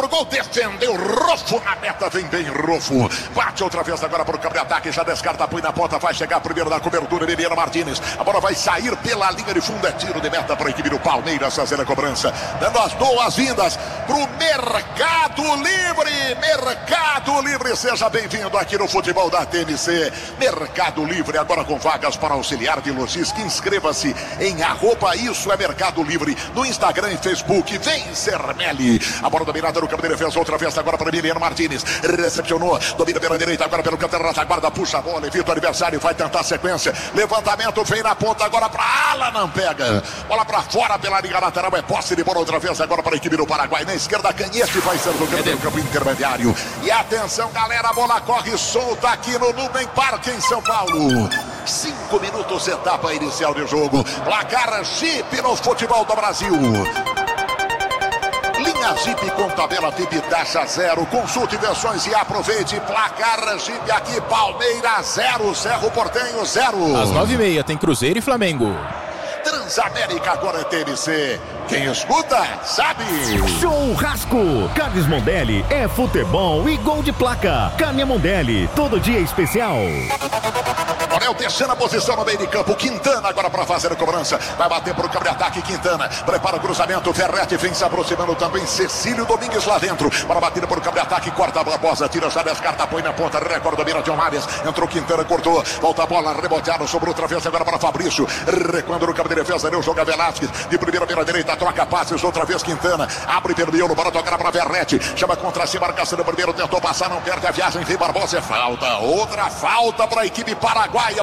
pro gol, defendeu, Rofo na meta, vem bem Rofo, bate outra vez agora pro campo de ataque, já descarta, põe na ponta, vai chegar primeiro na cobertura, Emiliano Martínez, a bola vai sair pela linha de fundo, é tiro de meta para a equipe do Palmeiras fazer a cobrança, dando as boas-vindas pro Mercado Livre, seja bem-vindo aqui no futebol da TNC, Mercado Livre, agora com vagas para auxiliar de logística, inscreva-se em @isso é Mercado Livre, no Instagram e Facebook, vem Cermelli, a bola dominada no campo de defesa, outra vez agora para Emiliano Martínez, recepcionou, domina pela direita, agora pelo canto da guarda, puxa a bola, evita o adversário, vai tentar a sequência, levantamento, vem na ponta, agora para ala, não pega, bola para fora pela linha lateral, é posse de bola outra vez agora para a equipe do Paraguai, na esquerda Canhete vai ser do campo intermediário, e atenção galera, a bola corre solta aqui no Nubem Parque em São Paulo, 5 minutos, etapa inicial de jogo, placar Jeep no futebol do Brasil. Linha Jeep com tabela VIP taxa 0. Consulte versões e aproveite. Placar Jeep aqui, Palmeiras 0, Cerro Porteño 0. Às 9h30 tem Cruzeiro e Flamengo. Transamérica agora é TNC. Quem escuta, sabe. Churrasco. Carnes Mondelli é futebol e gol de placa. Carne Mondelli, todo dia especial. Morel terceira posição no meio de campo. Quintana agora para fazer a cobrança. Vai bater para o campo de ataque. Quintana prepara o cruzamento. Ferretti vem se aproximando também. Cecílio Domingues lá dentro. Para bater para o campo de ataque. Corta a Barbosa. Tira, já descarta. Põe na ponta. Recorde domina John Marias. Entrou Quintana, cortou. Volta a bola. Reboteado. Sobrou outra vez agora para Fabrício. Recuando no campo de defesa. Deu jogo a Velasquez. De primeira pela direita. Troca passes. Outra vez Quintana. Abre pelo miolo. Para tocar para Ferretti. Chama contra si. Marcação do primeiro. Tentou passar. Não perde a viagem. Vem Barbosa. É falta. Outra falta para a equipe paraguaia.